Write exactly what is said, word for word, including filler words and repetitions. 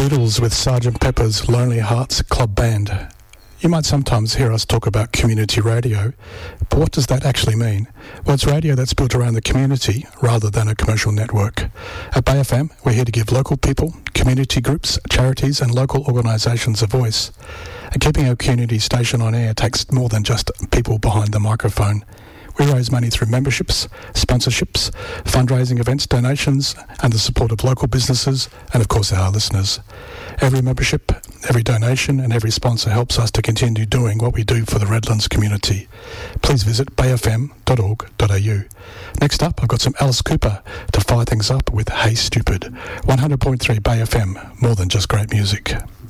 Beatles with Sergeant Pepper's Lonely Hearts Club Band. You might sometimes hear us talk about community radio, but what does that actually mean? Well, it's radio that's built around the community rather than a commercial network. At Bay F M, we're here to give local people, community groups, charities and local organisations a voice. And keeping our community station on air takes more than just people behind the microphone. We raise money through memberships, sponsorships, fundraising events, donations, and the support of local businesses and, of course, our listeners. Every membership, every donation and every sponsor helps us to continue doing what we do for the Redlands community. Please visit bay f m dot org dot a u. Next up, I've got some Alice Cooper to fire things up with Hey Stupid. one hundred point three Bay F M, more than just great music.